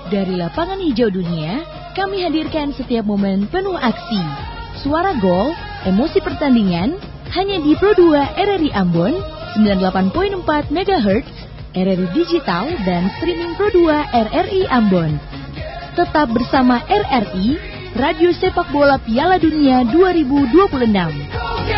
Dari lapangan hijau dunia, kami hadirkan setiap momen penuh aksi. Suara gol, emosi pertandingan, hanya di Pro 2 RRI Ambon, 98.4 MHz, RRI Digital, dan streaming Pro 2 RRI Ambon. Tetap bersama RRI, Radio Sepak Bola Piala Dunia 2026.